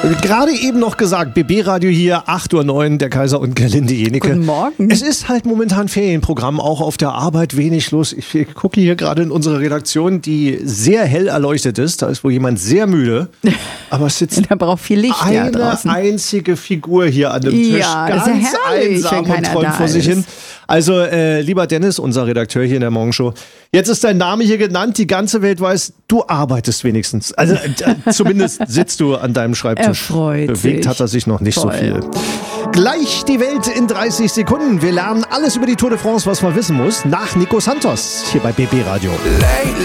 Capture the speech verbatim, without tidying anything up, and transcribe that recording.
Gerade eben noch gesagt, B B-Radio hier, acht Uhr neun, der Kaiser und Gerlinde Jenike. Guten Morgen. Es ist halt momentan Ferienprogramm, auch auf der Arbeit wenig los. Ich gucke hier gerade in unsere Redaktion, die sehr hell erleuchtet ist. Da ist wohl jemand sehr müde, aber es sitzt da braucht viel Licht eine draußen. einzige Figur hier an dem Tisch. Ja, ganz das ist ja herrlich, einsam wenn und keiner träumt da vor sich ist. hin. Also, äh, lieber Dennis, unser Redakteur hier in der Morgenshow, jetzt ist dein Name hier genannt, die ganze Welt weiß, du arbeitest wenigstens. Also äh, zumindest sitzt du an deinem Schreibtisch. Er freut Bewegt sich. hat er sich noch nicht Toll. so viel. Gleich die Welt in dreißig Sekunden. Wir lernen alles über die Tour de France, was man wissen muss, nach Nico Santos hier bei B B Radio. Lately